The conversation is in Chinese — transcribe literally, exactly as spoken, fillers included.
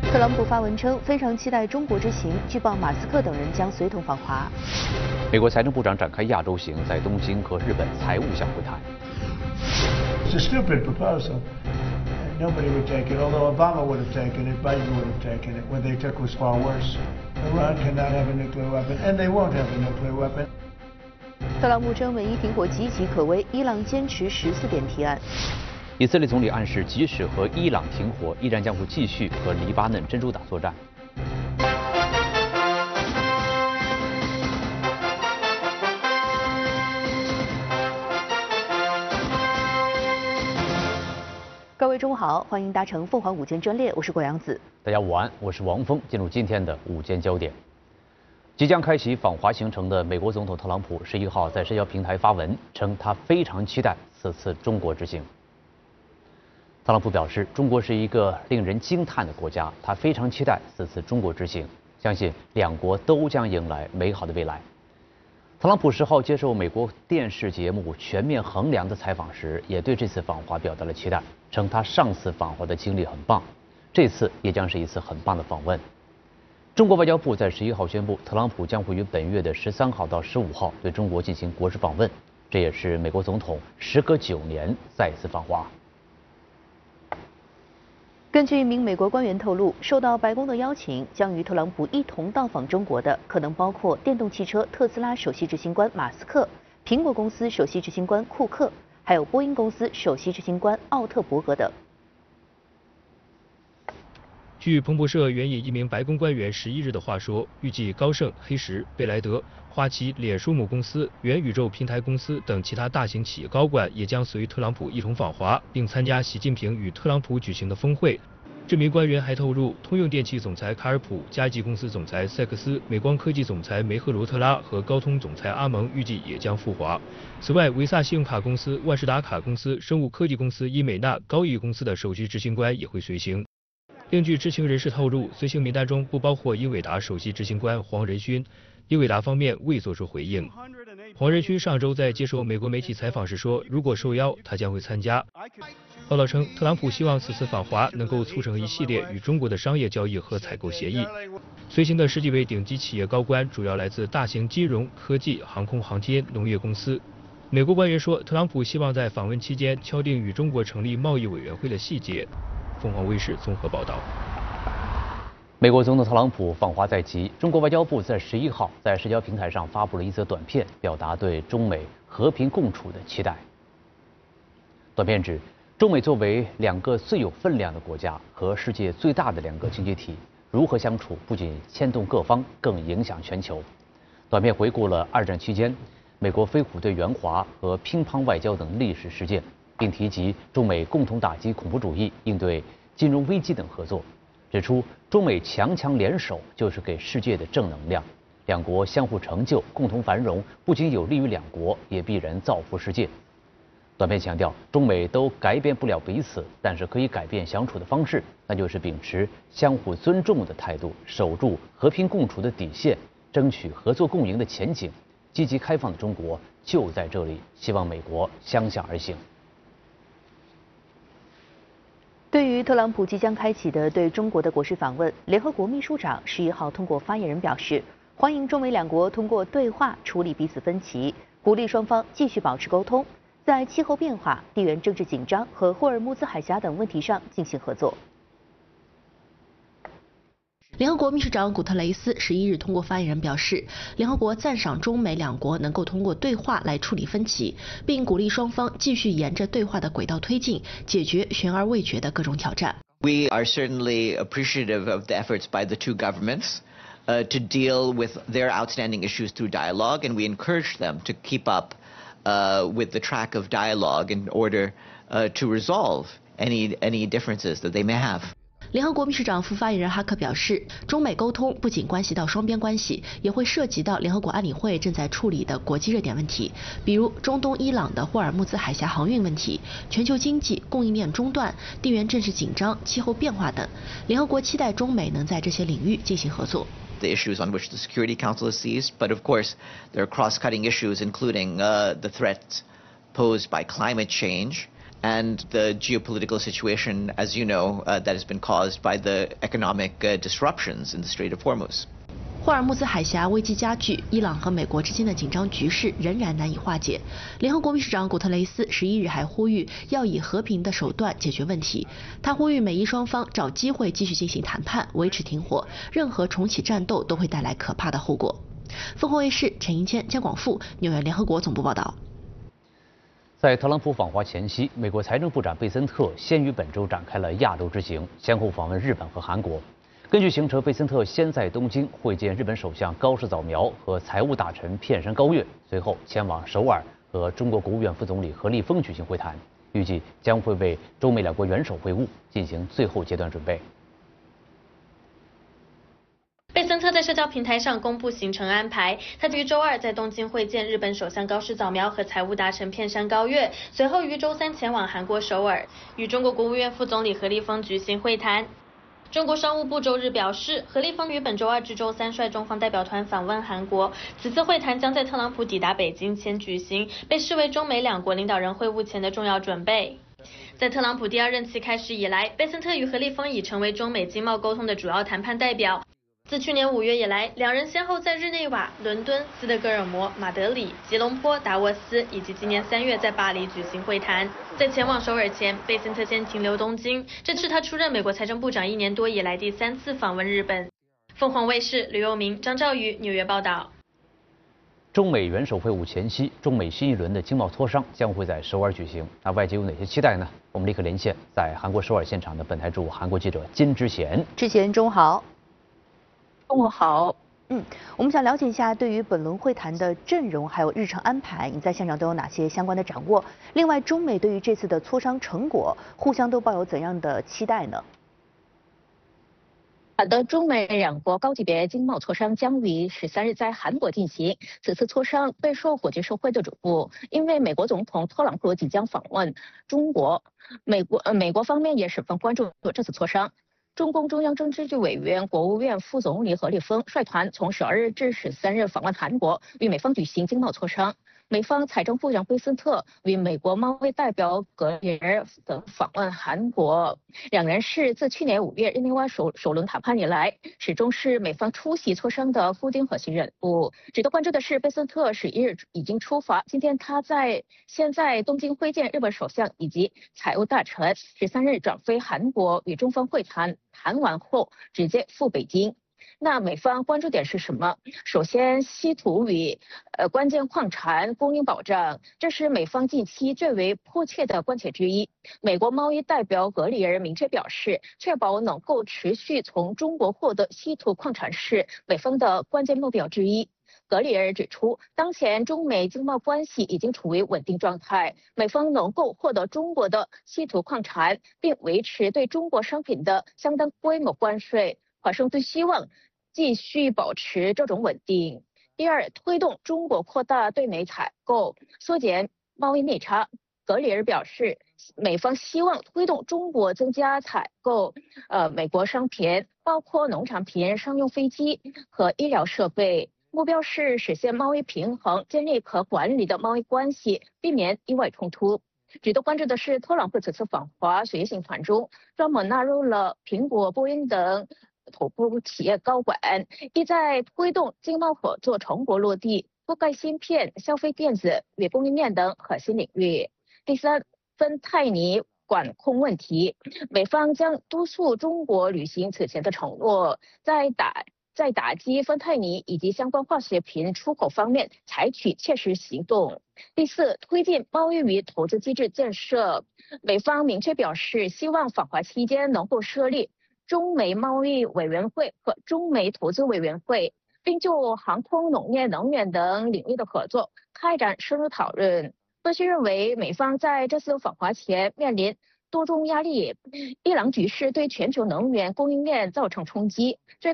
特朗普发文称非常期待中国之行，据报马斯克等人将随同访华。 美国财政部长展开亚洲行，在东京和日本财务相会谈。 It's a stupid proposal. Nobody would take it, although Obama would have taken it, Biden would have taken it. What they took was far worse. Iran cannot have a nuclear weapon, and they won't have a nuclear weapon. 特朗普称美伊停火岌岌可危，伊朗坚持十四点提案。 以色列总理暗示，即使和伊朗停火，依然将会继续和黎巴嫩珍珠岛作战。 各位中午好，欢迎搭乘凤凰午间专列，我是郭阳子。 大家午安，我是王峰。进入今天的午间焦点。即将开启访华行程的美国总统特朗普十一号在社交平台发文，称他非常期待此次中国之行。特朗普表示，中国是一个令人惊叹的国家，他非常期待此次中国之行，相信两国都将迎来美好的未来。特朗普十号接受美国电视节目《全面衡量》的采访时，也对这次访华表达了期待，称他上次访华的经历很棒，这次也将是一次很棒的访问。中国外交部在十一号宣布，特朗普将会于本月的十三号到十五号对中国进行国事访问，这也是美国总统时隔九年再次访华。 根据一名美国官员透露，受到白宫的邀请，将与特朗普一同到访中国的，可能包括电动汽车特斯拉首席执行官马斯克、苹果公司首席执行官库克，还有波音公司首席执行官奥特伯格等。 据彭博社援引一名白宫官员十一日的话说，预计高盛、黑石、贝莱德、花旗、脸书母公司、元宇宙平台公司等其他大型企业高管也将随特朗普一同访华，并参加习近平与特朗普举行的峰会。这名官员还透露，通用电气总裁卡尔普、嘉际公司总裁塞克斯、美光科技总裁梅赫罗特拉和高通总裁阿蒙预计也将赴华。此外，维萨信用卡公司、万事达卡公司、生物科技公司伊美纳、高毅公司的首席执行官也会随行。另据知情人士透露，随行名单中不包括英伟达首席执行官黄仁勋，英伟达方面未做出回应。黄仁勋上周在接受美国媒体采访时说，如果受邀，他将会参加。报道称，特朗普希望此次访华能够促成一系列与中国的商业交易和采购协议。随行的十几位顶级企业高官主要来自大型金融、科技、航空航天、农业公司。美国官员说，特朗普希望在访问期间敲定与中国成立贸易委员会的细节。凤凰卫视综合报道。 美国总统特朗普访华在即，中国外交部在十一号在社交平台上发布了一则短片，表达对中美和平共处的期待。短片指，中美作为两个最有分量的国家和世界最大的两个经济体，如何相处不仅牵动各方，更影响全球。短片回顾了二战期间美国飞虎队援华和乒乓外交等历史事件，并提及中美共同打击恐怖主义、应对金融危机等合作，指出中美强强联手就是给世界的正能量，两国相互成就、共同繁荣，不仅有利于两国，也必然造福世界。短片强调，中美都改变不了彼此，但是可以改变相处的方式，那就是秉持相互尊重的态度，守住和平共处的底线，争取合作共赢的前景。积极开放的中国就在这里，希望美国相向而行。 对于特朗普即将开启的对中国的国事访问，联合国秘书长十一号通过发言人表示，欢迎中美两国通过对话处理彼此分歧，鼓励双方继续保持沟通，在气候变化、地缘政治紧张和霍尔木兹海峡等问题上进行合作。 联合国秘书长古特雷斯十一日通过发言人表示，联合国赞赏中美两国能够通过对话来处理分歧，并鼓励双方继续沿着对话的轨道推进，解决悬而未决的各种挑战。 We are certainly appreciative of the efforts by the two governments uh, to deal with their outstanding issues through dialogue, and we encourage them to keep up uh, with the track of dialogue in order uh, to resolve any any differences that they may have. 联合国秘书长副发言人哈克表示，中美沟通不仅关系到双边关系，也会涉及到联合国安理会正在处理的国际热点问题，比如中东伊朗的霍尔木兹海峡航运问题、全球经济供应链中断、地缘政治紧张、气候变化等。联合国期待中美能在这些领域进行合作。 The issues on which the Security Council is seized, but of course there are cross-cutting issues including uh, the threats posed by climate change, and the geopolitical situation, as you know, uh, that has been caused by the economic uh, disruptions in the Strait of Hormuz. 霍尔木兹海峡危机加剧，伊朗和美国之间的紧张局势仍然难以化解。联合国秘书长古特雷斯十一日还呼吁要以和平的手段解决问题。他呼吁美伊双方找机会继续进行谈判，维持停火。任何重启战斗都会带来可怕的后果。凤凰卫视陈银谦、姜广富，纽约联合国总部报道。 在特朗普访华前夕，美国财政部长贝森特先于本周展开了亚洲之行，先后访问日本和韩国。 根据行程，贝森特先在东京会见日本首相高市早苗和财务大臣片山高月，随后前往首尔和中国国务院副总理何立峰举行会谈，预计将会为中美两国元首会晤进行最后阶段准备。 贝森特在社交平台上公布行程安排，他于周二在东京会见日本首相高市早苗和财务大臣片山高月，随后于周三前往韩国首尔，与中国国务院副总理何立峰举行会谈。 中国商务部周日表示，何立峰于本周二至周三率中方代表团访问韩国。此次会谈将在特朗普抵达北京前举行，被视为中美两国领导人会晤前的重要准备。在特朗普第二任期开始以来，贝森特与何立峰已成为中美经贸沟通的主要谈判代表。 自去年五月以来，两人先后在日内瓦、伦敦、斯德哥尔摩、马德里、吉隆坡、达沃斯，以及今年三月在巴黎举行会谈。在前往首尔前，贝森特先停留东京，这是他出任美国财政部长一年多以来第三次访问日本。凤凰卫视吕佑明、张兆宇纽约报道。 中美元首会晤前夕，中美新一轮的经贸磋商将会在首尔举行。那外界有哪些期待呢？我们立刻连线在韩国首尔现场的本台驻韩国记者金之贤。 之贤，中午好。 中午好， 嗯，我们想了解一下对于本轮会谈的阵容还有日程安排，你在现场都有哪些相关的掌握？另外，中美对于这次的磋商成果，互相都抱有怎样的期待呢？ 好的，中美两国高级别经贸磋商将于十三日在韩国进行。此次磋商备受国际社会的瞩目，因为美国总统特朗普即将访问中国，美国呃美国方面也十分关注这次磋商。 中共中央政治局委员、国务院副总理何立峰率团从十二日至十三日访问韩国，与美方举行经贸磋商。美方财政部长贝森特与美国贸易代表格里尔等访问韩国，两人是自去年五月日内瓦首首轮谈判以来，始终是美方出席磋商的固定核心人物。值得关注的是，贝森特十一日已经出发，今天他在现在东京会见日本首相以及财务大臣，十三日转飞韩国与中方会谈，谈完后直接赴北京。 那美方关注点是什么？首先，稀土与呃关键矿产供应保障，这是美方近期最为迫切的关切之一。美国贸易代表格里尔明确表示，确保能够持续从中国获得稀土矿产是美方的关键目标之一。 格里尔指出，当前中美经贸关系已经处于稳定状态，美方能够获得中国的稀土矿产，并维持对中国商品的相当规模关税。华盛顿希望继续保持这种稳定。第二，推动中国扩大对美采购，缩减贸易逆差。格里尔表示，美方希望推动中国增加采购，呃，美国商品，包括农产品、商用飞机和医疗设备。 目标是实现贸易平衡，建立可管理的贸易关系，避免意外冲突。值得关注的是，特朗普此次访华随行团中专门纳入了苹果、波音等头部企业高管，意在推动经贸合作成果落地，覆盖芯片、消费电子与供应链等核心领域。第三，芬太尼管控问题，美方将督促中国履行此前的承诺，在打。 在打击芬太尼以及相关化学品出口方面采取切实行动。第四，推进贸易与投资机制建设。美方明确表示，希望访华期间能够设立中美贸易委员会和中美投资委员会，并就航空、农业、能源等领域的合作开展深入讨论。分析认为，美方在这次访华前面临 多重压力，伊朗局势对全球能源供应链造成冲击，这